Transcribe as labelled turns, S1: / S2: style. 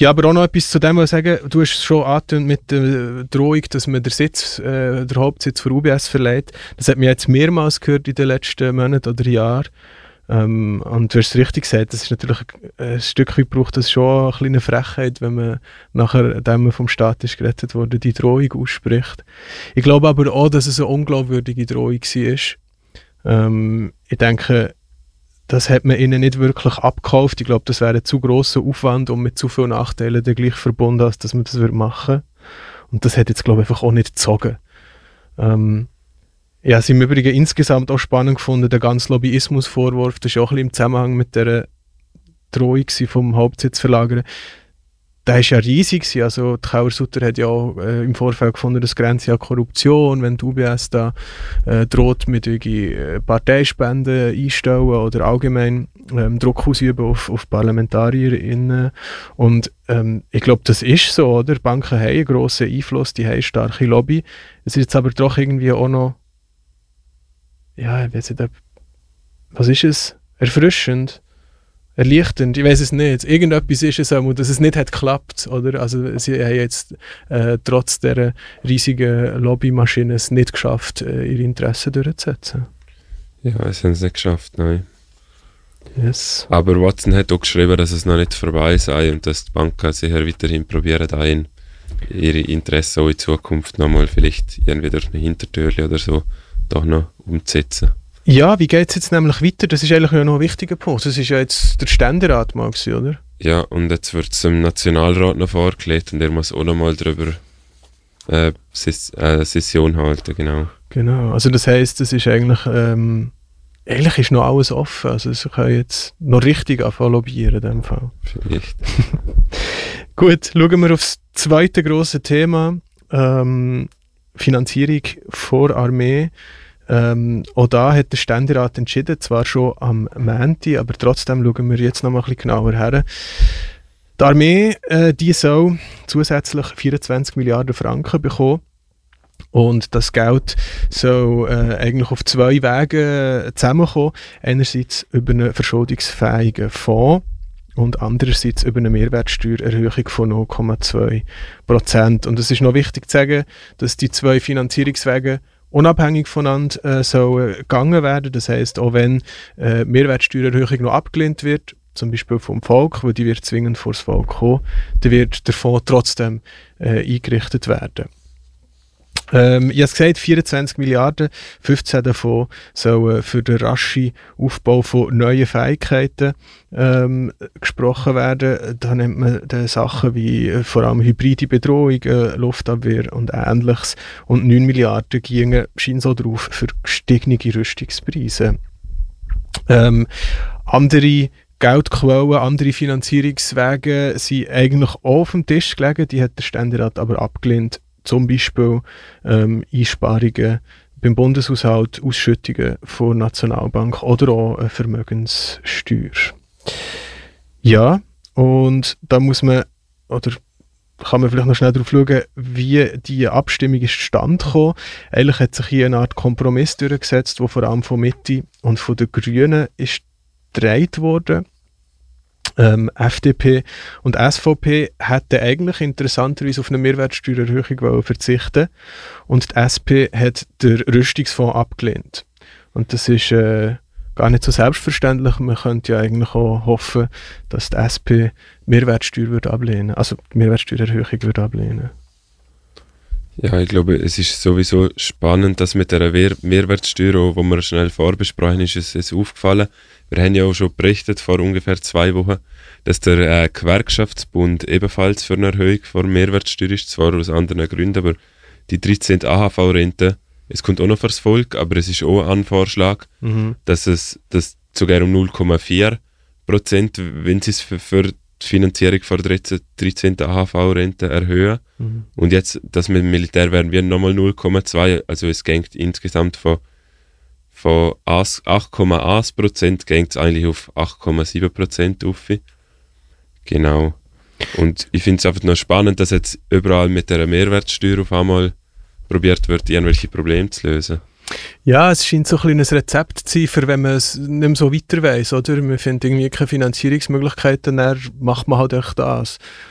S1: Ja, aber auch noch etwas zu dem, was ich sagen, du hast es schon angetönt mit der Drohung, dass man der Hauptsitz für UBS verleiht. Das hat man jetzt mehrmals gehört in den letzten Monaten oder Jahren. Und du hast es richtig gesagt, das ist natürlich ein Stück weit braucht das schon eine kleine Frechheit, wenn man nachher, nachdem man vom Staat ist gerettet wurde, die Drohung ausspricht. Ich glaube aber auch, dass es eine unglaubwürdige Drohung war. Ich denke, das hat man ihnen nicht wirklich abgekauft. Ich glaube, das wäre ein zu grosser Aufwand und mit zu vielen Nachteilen dann gleich verbunden, als dass man das machen würde. Und das hat jetzt, glaube ich, einfach auch nicht gezogen. Ja, es ist im Übrigen insgesamt auch spannend gefunden, der ganze Lobbyismusvorwurf, das ist auch ein bisschen im Zusammenhang mit der Drohung vom Hauptsitz verlagern. Der ist ja riesig. Also die Kauer-Sutter hat ja auch im Vorfeld gefunden, dass Grenze an Korruption, wenn die UBS da droht mit Parteispenden einstellen oder allgemein Druck ausüben auf ParlamentarierInnen. Und ich glaube, das ist so, oder? Banken haben einen grossen Einfluss, die haben eine starke Lobby. Es ist jetzt aber doch irgendwie auch noch, ja, ich weiß nicht, was ist es? Erfrischend? Erleichternd, ich weiß es nicht. Irgendetwas ist es auch, dass es nicht hat geklappt, oder? Also sie haben jetzt trotz dieser riesigen Lobbymaschine es nicht geschafft, ihre Interessen durchzusetzen.
S2: Ja, es haben es nicht geschafft, nein.
S1: Yes.
S2: Aber Watson hat auch geschrieben, dass es noch nicht vorbei sei und dass die Banken sicher weiterhin probieren, ihre Interessen auch in Zukunft nochmal vielleicht irgendwie durch eine Hintertür oder so doch noch umzusetzen.
S1: Ja, wie geht es jetzt nämlich weiter? Das ist eigentlich noch ein wichtiger Punkt. Das ist ja jetzt der Ständerat mal gewesen, oder?
S2: Ja, und jetzt wird es dem Nationalrat noch vorgelegt und er muss auch noch mal darüber Session halten, genau.
S1: Genau, also das heisst, das ist eigentlich ist noch alles offen. Also sie können jetzt noch richtig anfangen lobbyieren in dem Fall.
S2: Vielleicht.
S1: Gut, schauen wir auf das zweite grosse Thema. Finanzierung vor Armee. Auch da hat der Ständerat entschieden, zwar schon am Montag, aber trotzdem schauen wir jetzt noch mal ein bisschen genauer her. Die Armee die soll zusätzlich 24 Milliarden Franken bekommen. Und das Geld soll eigentlich auf zwei Wegen zusammenkommen. Einerseits über einen verschuldungsfähigen Fonds und andererseits über eine Mehrwertsteuererhöhung von 0,2%. Und es ist noch wichtig zu sagen, dass die zwei Finanzierungswege unabhängig voneinander sollen gegangen werden. Das heisst, auch wenn Mehrwertsteuererhöhung noch abgelehnt wird, zum Beispiel vom Volk, weil die wird zwingend vor das Volk kommen, dann wird der Fonds trotzdem eingerichtet werden. Ich habe gesagt, 24 Milliarden, 15 davon sollen für den raschen Aufbau von neuen Fähigkeiten gesprochen werden. Da nennt man Sachen wie vor allem hybride Bedrohung, Luftabwehr und Ähnliches. Und 9 Milliarden gingen scheint so drauf für gestiegene Rüstungspreise. Andere Geldquellen, andere Finanzierungswege sind eigentlich auch auf dem Tisch gelegen, die hat der Ständerat aber abgelehnt. Zum Beispiel Einsparungen beim Bundeshaushalt, Ausschüttungen von der Nationalbank oder auch eine Vermögenssteuer. Ja, und da muss man, oder kann man vielleicht noch schnell darauf schauen, wie die Abstimmung ist zustande gekommen. Eigentlich hat sich hier eine Art Kompromiss durchgesetzt, der vor allem von Mitte und von den Grünen ist gedreht worden. FDP und SVP hätten eigentlich interessanterweise auf eine Mehrwertsteuererhöhung verzichten und die SP hat den Rüstungsfonds abgelehnt. Und das ist gar nicht so selbstverständlich. Man könnte ja eigentlich auch hoffen, dass die SP Mehrwertsteuer würde ablehnen, also die Mehrwertsteuererhöhung würde ablehnen.
S2: Ja, ich glaube, es ist sowieso spannend, dass mit der Mehrwertsteuer, die wir schnell vorbesprochen ist es aufgefallen. Wir haben ja auch schon berichtet vor ungefähr 2 Wochen, dass der Gewerkschaftsbund ebenfalls für eine Erhöhung von Mehrwertsteuer ist, zwar aus anderen Gründen, aber die 13. AHV-Rente, es kommt auch noch fürs Volk, aber es ist auch ein Vorschlag, dass das sogar um 0,4%, wenn sie es für die Finanzierung von der 13. AHV-Rente erhöhen. Und jetzt, das mit dem Militär werden wir nochmal 0,2%, also es geht insgesamt von 8,1% geht es eigentlich auf 8,7% auf. Genau. Und ich finde es einfach noch spannend, dass jetzt überall mit der Mehrwertsteuer auf einmal probiert wird, irgendwelche Probleme zu lösen.
S1: Ja, es scheint so ein kleines Rezept zu sein, für wenn man es nicht mehr so weiter weiss, oder? Man findet irgendwie keine Finanzierungsmöglichkeiten, dann macht man halt echt das.